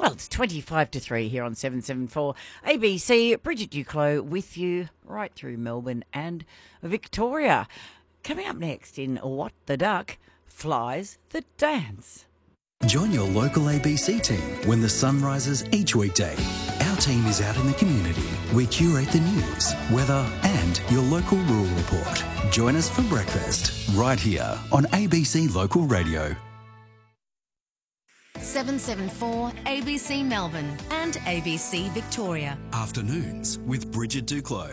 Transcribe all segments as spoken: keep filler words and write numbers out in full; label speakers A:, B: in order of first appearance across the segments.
A: Well, it's twenty-five to three here on seven seven four A B C. Bridget Duclos with you right through Melbourne and Victoria. Coming up next in What the Duck, Flies That Dance.
B: Join your local A B C team when the sun rises each weekday. Our team is out in the community. We curate the news, weather and your local rural report. Join us for breakfast right here on A B C Local Radio.
C: seven seven four A B C Melbourne and A B C Victoria.
B: Afternoons with Bridget Duclos.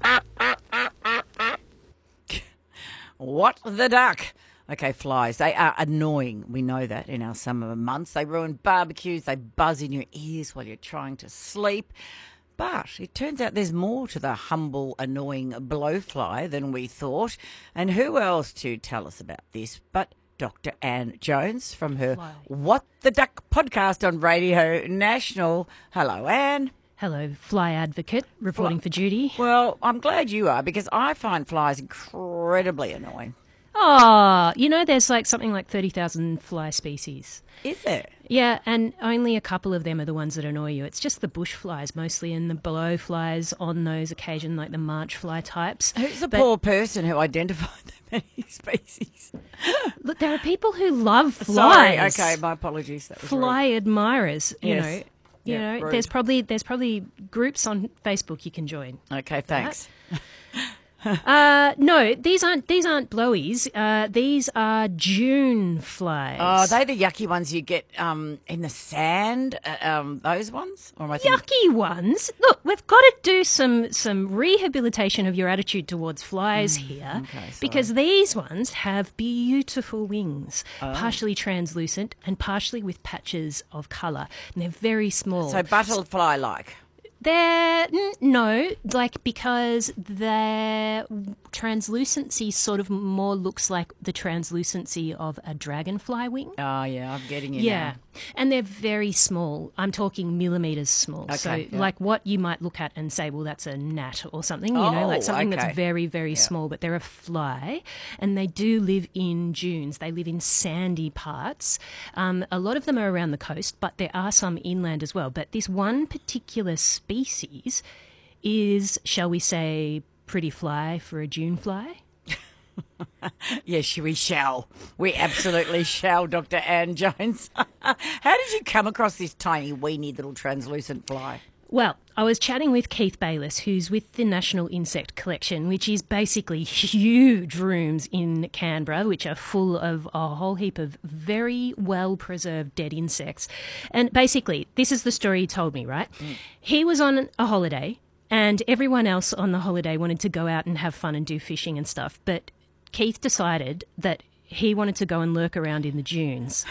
A: What the duck? Okay, flies. They are annoying. We know that in our summer months. They ruin barbecues. They buzz in your ears while you're trying to sleep. But it turns out there's more to the humble, annoying blowfly than we thought. And who else to tell us about this but Doctor Anne Jones from her
D: Fly.
A: What the Duck podcast on Radio National. Hello, Anne.
D: Hello, fly advocate, reporting
A: Fly-
D: for duty.
A: Well, I'm glad you are because I find flies incredibly annoying.
D: Oh, you know, there's like something like thirty thousand fly species.
A: Is it?
D: Yeah, and only a couple of them are the ones that annoy you. It's just the bush flies mostly and the blowflies on those occasion, like the march fly types.
A: Who's the
D: But
A: poor person who identified that many species?
D: look, there are people who love
A: Sorry,
D: flies.
A: okay, my apologies. That was
D: Fly admirers, you
A: Yes.
D: know. You
A: Yeah,
D: know,
A: rude.
D: there's probably there's probably groups on Facebook you can join.
A: rude. Okay, thanks.
D: Uh, no, these aren't these aren't blowies. Uh, these are June flies.
A: Oh, are they the yucky ones you get um, in the sand? Uh, um, those ones? Or am I thinking-
D: Yucky ones. Look, we've got to do some some rehabilitation of your attitude towards flies here,
A: Mm, okay, sorry.
D: because these ones have beautiful wings,
A: Oh.
D: partially translucent and partially with patches of colour, and they're very small.
A: So butterfly-like.
D: They're n- no, like because their translucency sort of more looks like the translucency of a dragonfly wing.
A: Oh, yeah, I'm getting you
D: Yeah,
A: now.
D: and they're very small. I'm talking millimetres small. so,
A: Okay, yeah.
D: like what you might look at and say, well, that's a gnat or something, you know,
A: Oh,
D: like something
A: okay.
D: that's very, very small, but they're a fly, and they do live in dunes. They live in sandy parts. Um, a lot of them are around the coast, but there are some inland as well. But this one particular species is, shall we say, pretty fly for a dune fly.
A: Yes, we shall. We absolutely shall, Doctor Anne Jones. How did you come across this tiny, weeny little translucent fly?
D: Well, I was chatting with Keith Bayliss, who's with the National Insect Collection, which is basically huge rooms in Canberra, which are full of a whole heap of very well-preserved dead insects. And basically, this is the story he told me, right? Mm. He was on a holiday, and everyone else on the holiday wanted to go out and have fun and do fishing and stuff. But Keith decided that he wanted to go and lurk around in the dunes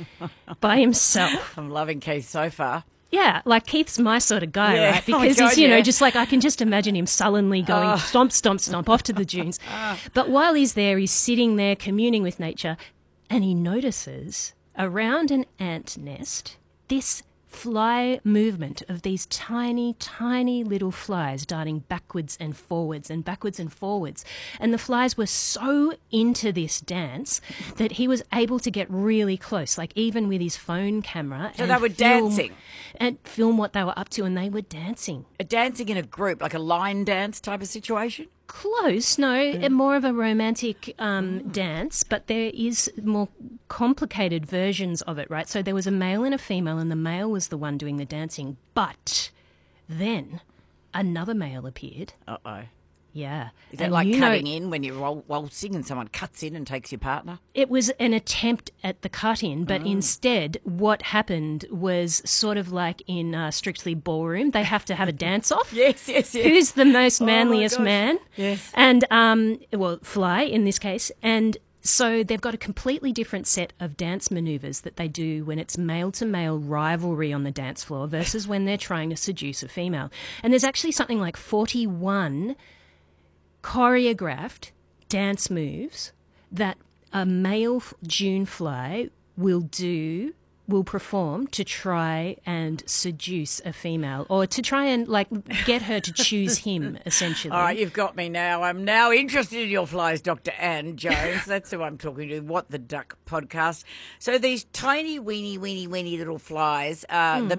D: by himself.
A: I'm loving Keith so far.
D: Yeah, like Keith's my sort of guy,
A: Yeah.
D: right?
A: Oh my
D: Because
A: God,
D: he's, you know,
A: yeah.
D: just like I can just imagine him sullenly going
A: Oh.
D: stomp, stomp, stomp off to the dunes. But while he's there, he's sitting there communing with nature, and he notices around an ant nest this fly movement of these tiny, tiny little flies darting backwards and forwards and backwards and forwards. And the flies were so into this dance that he was able to get really close, like even with his phone camera.
A: So
D: and
A: they were
D: film-
A: dancing?
D: And film what they were up to, and they were dancing.
A: A dancing in a group, like a line dance type of situation?
D: Close, no, more of a romantic um, dance, but there is more complicated versions of it, right? So there was a male and a female, and the male was the one doing the dancing, but then another male appeared.
A: Uh-oh.
D: Yeah.
A: Is that
D: And
A: like
D: you know-
A: cutting in when you're wal- waltzing and someone cuts in and takes your partner?
D: It was an attempt at the cut-in, but instead what happened was sort of like in uh, Strictly Ballroom. They have to have a dance-off.
A: Yes, yes, yes.
D: Who's the most
A: Oh my
D: manliest
A: gosh.
D: man?
A: Yes.
D: And, um, well, fly in this case. And so they've got a completely different set of dance manoeuvres that they do when it's male-to-male rivalry on the dance floor versus when they're trying to seduce a female. And there's actually something like forty-one choreographed dance moves that a male June fly will do, will perform to try and seduce a female, or to try and like get her to choose him, essentially.
A: All right, you've got me now. I'm now interested in your flies, Doctor Anne Jones. That's who I'm talking to. What the Duck podcast. So these tiny, weeny, weeny, weeny little flies, uh, the